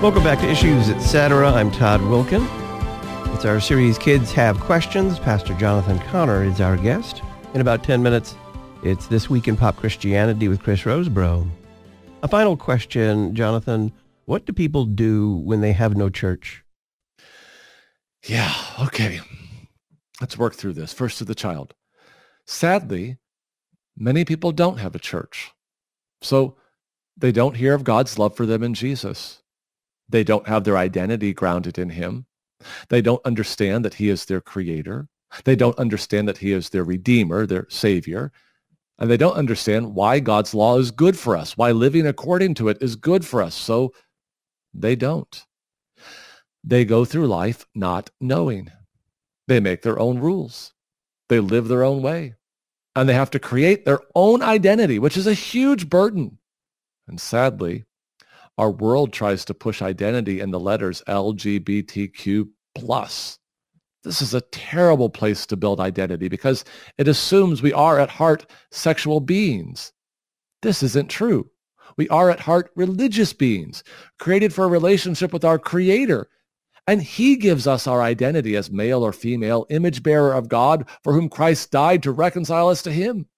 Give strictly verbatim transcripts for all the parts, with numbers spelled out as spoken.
Welcome back to Issues, et cetera. I'm Todd Wilkin. It's our series, Kids Have Questions. Pastor Jonathan Connor is our guest. In about ten minutes, it's This Week in Pop Christianity with Chris Rosebrough. A final question, Jonathan. What do people do when they have no church? Yeah, okay. Let's work through this. First to the child. Sadly, many people don't have a church. So they don't hear of God's love for them in Jesus. They don't have their identity grounded in him. They don't understand that he is their creator. They don't understand that he is their redeemer, their savior. And they don't understand why God's law is good for us, why living according to it is good for us. So they don't. They go through life not knowing. They make their own rules. They live their own way. And they have to create their own identity, which is a huge burden. And sadly, our world tries to push identity in the letters L G B T Q plus. This is a terrible place to build identity because it assumes we are at heart sexual beings. This isn't true. We are at heart religious beings, created for a relationship with our Creator. And he gives us our identity as male or female, image bearer of God, for whom Christ died to reconcile us to him.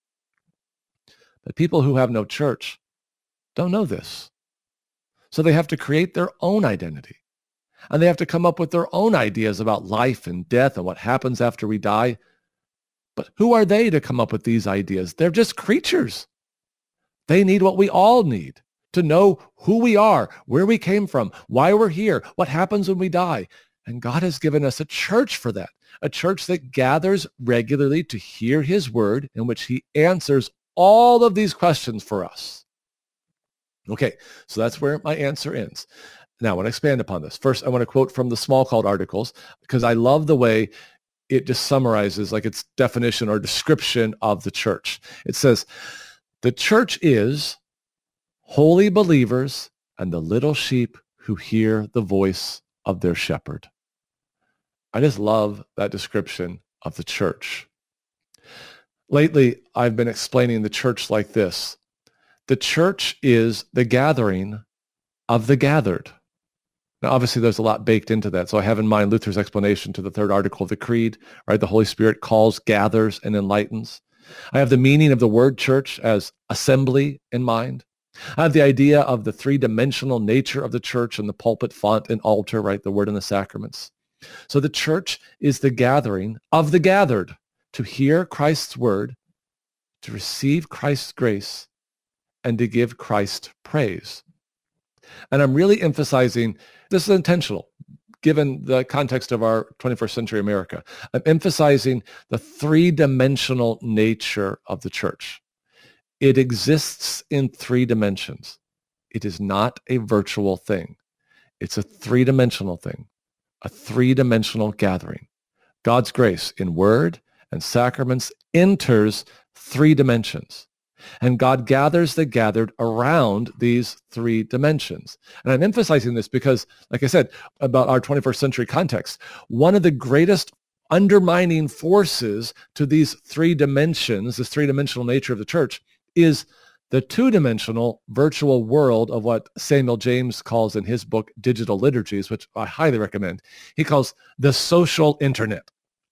But people who have no church don't know this. So they have to create their own identity. And they have to come up with their own ideas about life and death and what happens after we die. But who are they to come up with these ideas? They're just creatures. They need what we all need, to know who we are, where we came from, why we're here, what happens when we die. And God has given us a church for that, a church that gathers regularly to hear his word, in which he answers all of these questions for us. Okay, so that's where my answer ends. Now, I want to expand upon this. First, I want to quote from the Smalcald articles, because I love the way it just summarizes, like, its definition or description of the church. It says, the church is holy believers and the little sheep who hear the voice of their shepherd. I just love that description of the church. Lately, I've been explaining the church like this. The church is the gathering of the gathered. Now, obviously, there's a lot baked into that. So I have in mind Luther's explanation to the third article of the Creed, right? The Holy Spirit calls, gathers, and enlightens. I have the meaning of the word church as assembly in mind. I have the idea of the three-dimensional nature of the church and the pulpit, font, and altar, right? The word and the sacraments. So the church is the gathering of the gathered to hear Christ's word, to receive Christ's grace, and to give Christ praise. And I'm really emphasizing, this is intentional, given the context of our twenty-first century America. I'm emphasizing the three-dimensional nature of the church. It exists in three dimensions. It is not a virtual thing. It's a three-dimensional thing, a three-dimensional gathering. God's grace in word and sacraments enters three dimensions. And God gathers the gathered around these three dimensions. And I'm emphasizing this because, like I said, about our twenty-first century context, one of the greatest undermining forces to these three dimensions, this three-dimensional nature of the church, is the two-dimensional virtual world of what Samuel James calls in his book, Digital Liturgies, which I highly recommend. He calls the social internet.